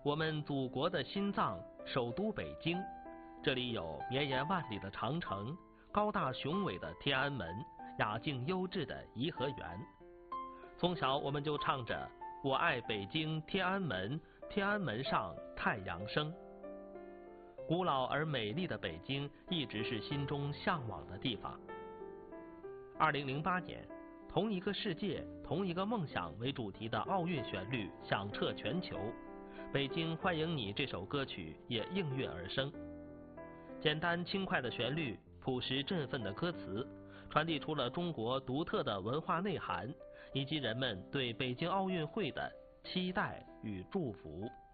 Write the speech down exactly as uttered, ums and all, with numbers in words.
我们祖国的心脏，首都北京，这里有绵延万里的长城，高大雄伟的天安门，雅静优质的颐和园。从小我们就唱着“我爱北京天安门，天安门上太阳升”。古老而美丽的北京一直是心中向往的地方。二零零八年，同一个世界，同一个梦想为主题的奥运旋律响彻全球，北京欢迎你这首歌曲也应运而生。简单轻快的旋律，朴实振奋的歌词，传递出了中国独特的文化内涵，以及人们对北京奥运会的期待与祝福。